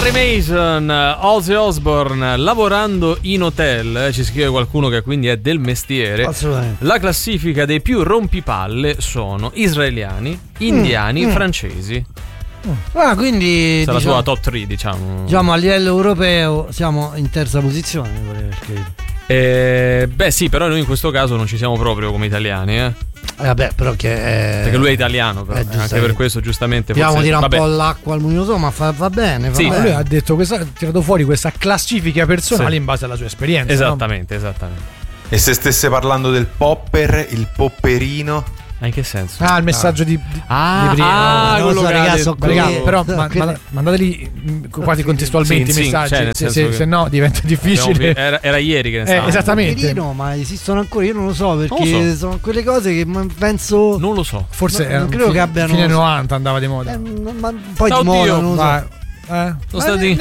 Carrie Mason, Ozzy Osbourne, lavorando in hotel, ci scrive qualcuno che quindi è del mestiere. Assolutamente. La classifica dei più rompipalle sono israeliani, indiani, francesi. Quindi Sarà la sua top 3, diciamo. Diciamo a livello europeo siamo in terza posizione, beh sì, però noi in questo caso non ci siamo proprio come italiani, vabbè, però perché lui è italiano, però anche per questo giustamente dobbiamo forse, tirare un po' l'acqua al mulino, ma va bene. Sì, lui ha detto ha tirato fuori questa classifica personale in base alla sua esperienza. Esattamente. E se stesse parlando del popper, il popperino? Ma in che senso? Il messaggio di prima. Non lo so, ragazzi, però mandateli quasi contestualmente i messaggi, se no diventa difficile. Era ieri che ne stavamo. Esattamente. Ma esistono ancora, io non lo so, perché sono quelle cose che penso. Non lo so. Forse non credo che abbiano. Fine 90 andava di moda. Ma poi di moda non lo so. Sono stati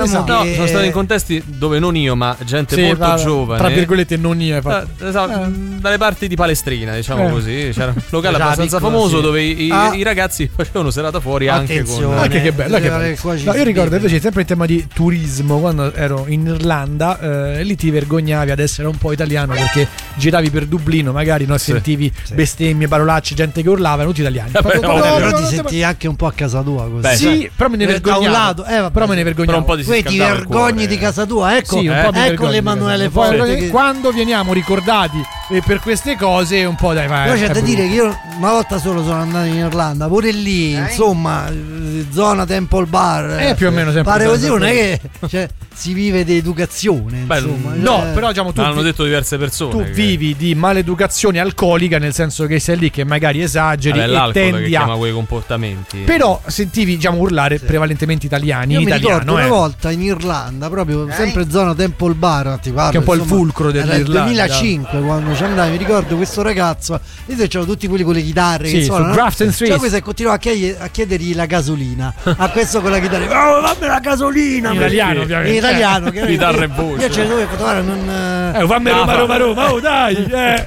in contesti dove non io, ma gente molto giovane, tra virgolette non io, dalle parti di Palestrina, diciamo così. C'era un locale abbastanza famoso dove i ragazzi facevano serata fuori anche con. Anche che bello. No, io ricordo invece sempre in tema di turismo, quando ero in Irlanda, lì ti vergognavi ad essere un po' italiano perché giravi per Dublino, magari sentivi bestemmie, parolacce, gente che urlava, tutti italiani. Però ti sentivi anche un po' a casa tua così. Sì, però me ne vergognavo. Però me ne vergognavo un po' di ti vergogni di casa tua, ecco, sì, un po' ecco l'Emanuele Forte quando veniamo ricordati per queste cose un po' vai. Però c'è da dire che io una volta solo sono andato in Irlanda, pure lì insomma zona Temple Bar più o meno sempre pare così, non è che si vive di educazione, insomma. No, però diciamo tu hanno detto diverse persone tu vivi di maleducazione alcolica, nel senso che sei lì che magari esageri e tendi che chiama quei comportamenti. Però sentivi urlare prevalentemente italiani. Io mi ricordo una volta in Irlanda, proprio sempre zona Temple Bar, che è un po' il fulcro dell'Irlanda. Era il 2005 quando ci andavi, mi ricordo questo ragazzo, io c'erano tutti quelli con le chitarre che suonano, Grafton Street. Questo continuava a chiedergli la gasolina a questo con la chitarra, fammi la gasolina in italiano, ovviamente, in italiano, chitarra e voce. Io ce l'ho fatto, guarda, non fammi Roma, dai.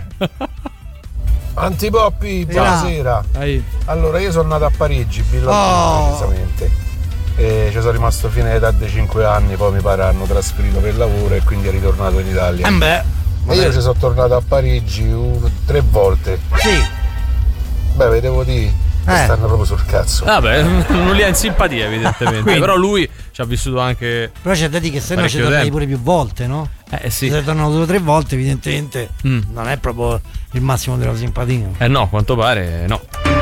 Antipoppi, buonasera. Allora, io sono nato a Parigi, precisamente, e ci sono rimasto fino all'età dei 5 anni, poi mi pare hanno trasferito per lavoro e quindi è ritornato in Italia. Ma io ci sono tornato a Parigi 3 volte. Sì. Beh, devo dire, stanno proprio sul cazzo. Vabbè, non li ha in simpatia evidentemente. Però lui ci ha vissuto anche. Però c'è da dire che se no ci tornati pure più volte, no? Sì. Se tornano 2 o 3 volte, evidentemente non è proprio il massimo della simpatia. No, a quanto pare no.